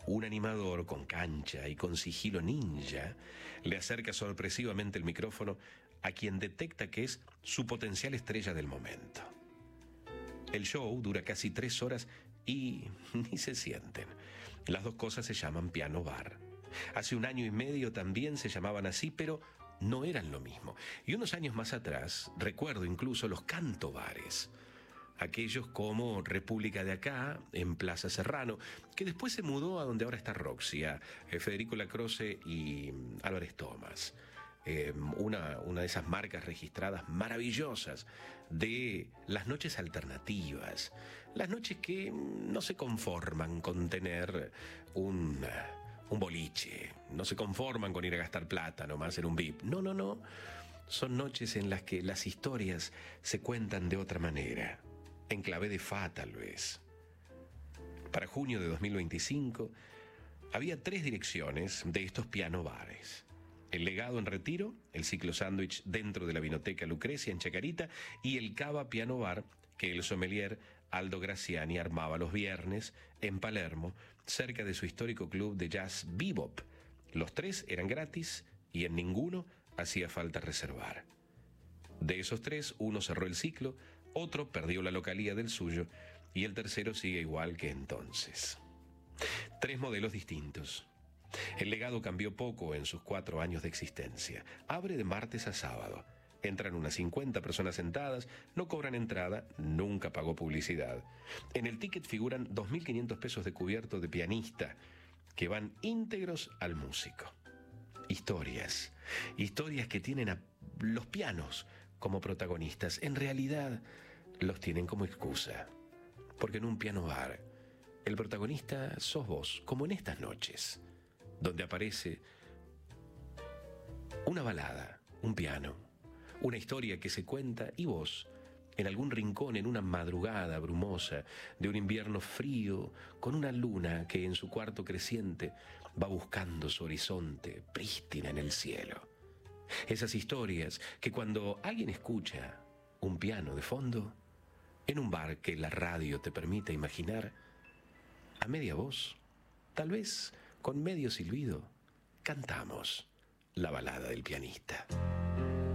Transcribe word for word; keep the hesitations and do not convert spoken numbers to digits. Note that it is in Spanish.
Un animador con cancha y con sigilo ninja le acerca sorpresivamente el micrófono a quien detecta que es su potencial estrella del momento. El show dura casi tres horas y ni se sienten. Las dos cosas se llaman piano bar. Hace un año y medio también se llamaban así, pero no eran lo mismo. Y unos años más atrás, recuerdo incluso los cantobares. Aquellos como República de Acá, en Plaza Serrano, que después se mudó a donde ahora está Roxy, a Federico Lacroce y Álvarez Thomas. Eh, una, una de esas marcas registradas maravillosas de las noches alternativas, las noches que no se conforman con tener un, un boliche, no se conforman con ir a gastar plata nomás en un V I P. No, no, no. Son noches en las que las historias se cuentan de otra manera, en clave de fa tal vez. Para junio de dos mil veinticinco había tres direcciones de estos piano bares. El Legado en Retiro, el Ciclo Sándwich dentro de la Vinoteca Lucrecia en Chacarita y el Cava Piano Bar que el sommelier Aldo Graciani armaba los viernes en Palermo, cerca de su histórico club de jazz Bebop. Los tres eran gratis y en ninguno hacía falta reservar. De esos tres, uno cerró el ciclo, otro perdió la localía del suyo y el tercero sigue igual que entonces. Tres modelos distintos. El Legado cambió poco en sus cuatro años de existencia. Abre de martes a sábado. Entran unas cincuenta personas sentadas, no cobran entrada, nunca pagó publicidad. En el ticket figuran dos mil quinientos pesos de cubierto de pianista, que van íntegros al músico. Historias, historias que tienen a los pianos como protagonistas. En realidad, los tienen como excusa. Porque en un piano bar, el protagonista sos vos, como en estas noches, donde aparece una balada, un piano, una historia que se cuenta y vos, en algún rincón, en una madrugada brumosa de un invierno frío, con una luna que en su cuarto creciente va buscando su horizonte prístina en el cielo. Esas historias que cuando alguien escucha un piano de fondo, en un bar que la radio te permite imaginar, a media voz, tal vez con medio silbido, cantamos la balada del pianista.